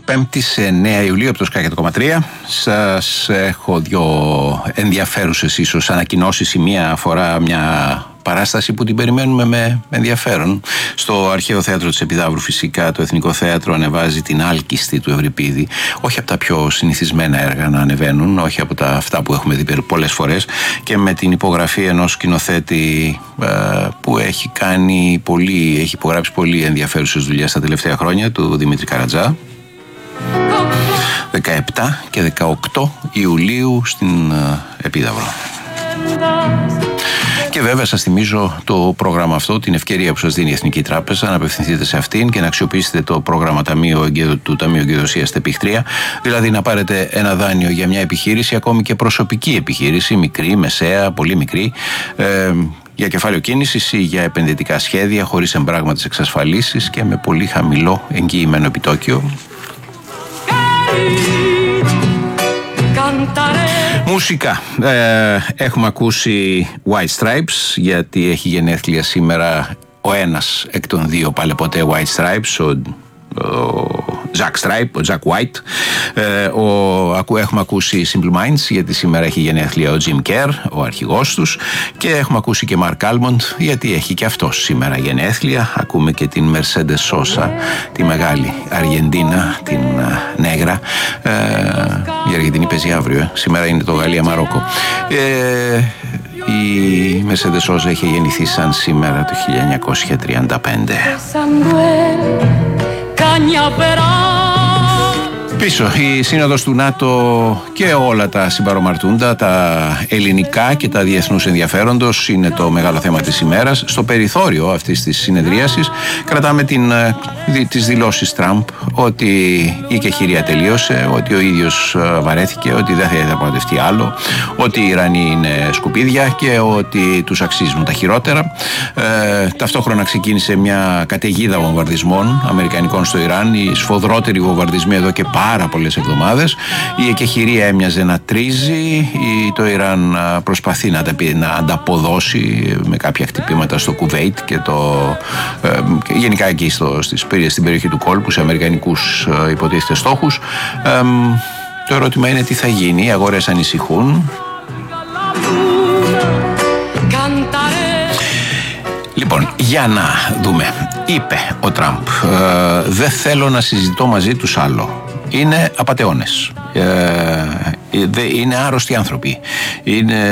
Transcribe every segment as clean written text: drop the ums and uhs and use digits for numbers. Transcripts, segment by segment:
Πέμπτης 9 Ιουλίου από το Sky 100,3. Σας έχω δύο ενδιαφέρουσες ίσως ανακοινώσεις. Η μία αφορά μια παράσταση που την περιμένουμε με ενδιαφέρον. Στο Αρχαίο Θέατρο της Επιδαύρου, φυσικά, το Εθνικό Θέατρο ανεβάζει την Άλκιστη του Ευρυπίδη. Όχι από τα πιο συνηθισμένα έργα να ανεβαίνουν, όχι από αυτά που έχουμε δει πολλές φορές, και με την υπογραφή ενός σκηνοθέτη που έχει υπογράψει πολύ ενδιαφέρουσες δουλειές τα τελευταία χρόνια, του Δημήτρη Καρατζά. 17 και 18 Ιουλίου στην Επίδαυρο. Και βέβαια σας θυμίζω το πρόγραμμα αυτό, την ευκαιρία που σας δίνει η Εθνική Τράπεζα να απευθυνθείτε σε αυτήν και να αξιοποιήσετε το πρόγραμμα του Ταμείου Εγκαιδοσίας ΤΕΠΙΧ3, δηλαδή να πάρετε ένα δάνειο για μια επιχείρηση, ακόμη και προσωπική επιχείρηση, μικρή, μεσαία, πολύ μικρή, για κεφάλαιο κίνησης ή για επενδυτικά σχέδια χωρίς εμπράγματες εξασφαλίσεις και με πολύ χαμηλό εγγυημένο επιτόκιο. Μουσικά. Έχουμε ακούσει White Stripes, γιατί έχει γενέθλια σήμερα ο ένας εκ των δύο παλαιποτέ White Stripes, ο Jack White. Έχουμε ακούσει Simple Minds, γιατί σήμερα έχει γενέθλια ο Jim Kerr, ο αρχηγός τους, και έχουμε ακούσει και Mark Almond, γιατί έχει και αυτός σήμερα γενέθλια. Ακούμε και την Mercedes Sosa, τη μεγάλη Αργεντίνα, την Νέγρα. Η Αργεντινή παίζει αύριο, σήμερα είναι το Γαλλία-Μαρόκο. Η Mercedes Sosa είχε γεννηθεί σαν σήμερα το 1935. Πίσω η Σύνοδος του ΝΑΤΟ και όλα τα συμπαρομαρτούντα, τα ελληνικά και τα διεθνούς ενδιαφέροντος, είναι το μεγάλο θέμα της ημέρας. Στο περιθώριο αυτής της συνεδρίασης κρατάμε τις δηλώσεις Τραμπ ότι η εκεχηρία τελείωσε, ότι ο ίδιος βαρέθηκε, ότι δεν θα διαπραγματευτεί άλλο, ότι οι Ιρανοί είναι σκουπίδια και ότι τους αξίζουν τα χειρότερα. Ταυτόχρονα ξεκίνησε μια καταιγίδα βομβαρδισμών αμερικανικών στο Ιράν, οι σφοδρότεροι βομβαρδισμοί εδώ και πάρα πολλές εβδομάδες. Η εκεχηρία έμοιαζε να τρίζει, το Ιράν προσπαθεί να ανταποδώσει με κάποια χτυπήματα στο Κουβέιτ και γενικά εκεί στην περιοχή του κόλπου, σε αμερικανικούς υποτίθεται στόχους. Το ερώτημα είναι τι θα γίνει, οι αγορές ανησυχούν. Λοιπόν, για να δούμε. Είπε ο Τραμπ, δεν θέλω να συζητώ μαζί τους άλλο. Είναι απατεώνες, είναι άρρωστοι άνθρωποι, είναι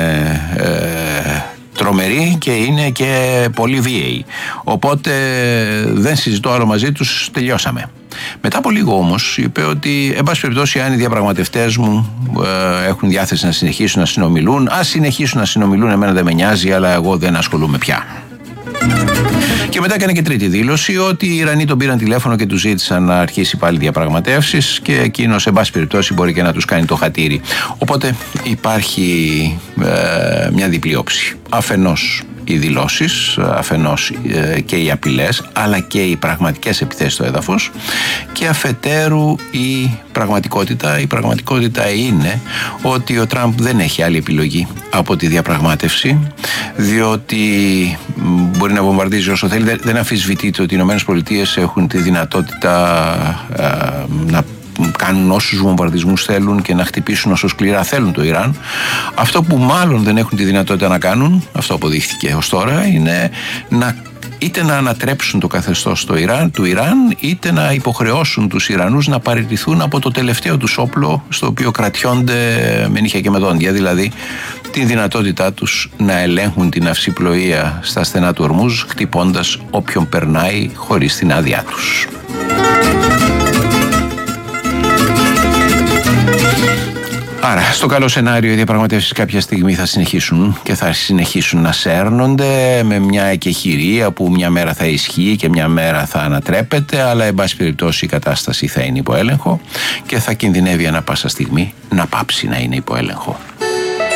τρομεροί και είναι και πολύ βίαιοι. Οπότε δεν συζητώ άλλο μαζί τους, τελειώσαμε. Μετά από λίγο όμως είπε ότι, εν πάση περιπτώσει, αν οι διαπραγματευτές μου έχουν διάθεση να συνεχίσουν να συνομιλούν, ας συνεχίσουν να συνομιλούν, εμένα δεν με νοιάζει, αλλά εγώ δεν ασχολούμαι πια. Και μετά έκανε και τρίτη δήλωση ότι οι Ιρανοί τον πήραν τηλέφωνο και του ζήτησαν να αρχίσει πάλι διαπραγματεύσεις και εκείνος, εν πάση περιπτώσει, μπορεί και να τους κάνει το χατήρι. Οπότε υπάρχει μια διπλή όψη. Αφενός οι δηλώσεις, αφενός και οι απειλές, αλλά και οι πραγματικές επιθέσεις στο έδαφος, και αφετέρου η πραγματικότητα. Η πραγματικότητα είναι ότι ο Τραμπ δεν έχει άλλη επιλογή από τη διαπραγμάτευση, διότι μπορεί να βομβαρδίζει όσο θέλει. Δεν αμφισβητείται ότι οι ΗΠΑ έχουν τη δυνατότητα να κάνουν όσους βομβαρδισμούς θέλουν και να χτυπήσουν όσο σκληρά θέλουν το Ιράν. Αυτό που μάλλον δεν έχουν τη δυνατότητα να κάνουν, αυτό αποδείχθηκε ως τώρα, είναι είτε να ανατρέψουν το καθεστώς του Ιράν, είτε να υποχρεώσουν τους Ιρανούς να παραιτηθούν από το τελευταίο τους όπλο, στο οποίο κρατιόνται με νύχια και με δόντια, δηλαδή την δυνατότητά τους να ελέγχουν την αυσιπλοεία στα στενά του Ορμούζ, χτυπώντας όποιον περνάει χωρίς την άδειά τους. Άρα, στο καλό σενάριο, οι διαπραγματεύσεις κάποια στιγμή θα συνεχίσουν και θα συνεχίσουν να σέρνονται με μια εκεχηρία που μια μέρα θα ισχύει και μια μέρα θα ανατρέπεται, αλλά εν πάση περιπτώσει η κατάσταση θα είναι υπό έλεγχο και θα κινδυνεύει ανά πάσα στιγμή να πάψει να είναι υπό έλεγχο.